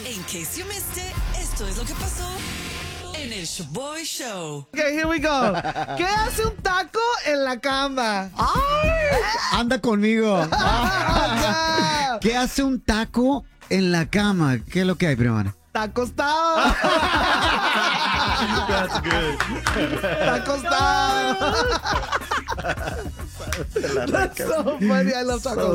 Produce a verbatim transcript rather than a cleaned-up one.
In case you missed it, esto es lo que pasó en el Shaboy Show. Okay, here we go. ¿Qué hace un taco en la cama? ¡Ay! Anda conmigo. ¿Qué hace un taco en la cama? ¿Qué es lo que hay, primero? Está acostado. That's good. Está acostado. That's so funny. I love tacos.